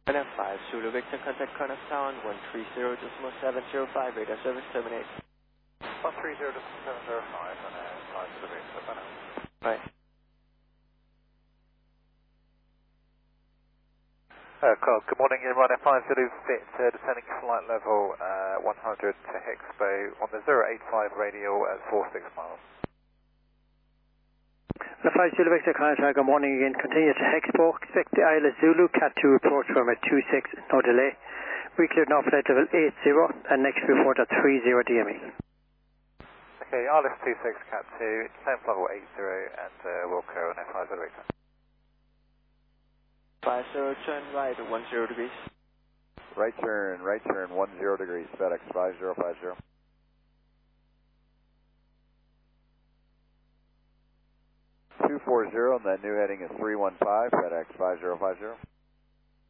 NF5, Zulu Victor, contact Cardiff Town, 130.705, radar service terminate. 130.705, and 5 Zulu Victor, bye now. Bye. Good morning, you're running 5 Zulu Victor, descending flight level 100 to Hexpo on the 085 radial at 46 miles. The 5 Zulu Victor, contact, good morning again, continue to Hexpo, expect the Isla Zulu, Cat 2 approach from at 26, no delay. We cleared now flight level 80 and next report at 30 DME. Okay, Isla 26, Cat 2, descend level 80 and Wilco on F5 Zulu Victor. 50, turn right, 10 degrees. Right turn 10 degrees, FedEx 5050. 240, and that new heading is 315, FedEx 5050.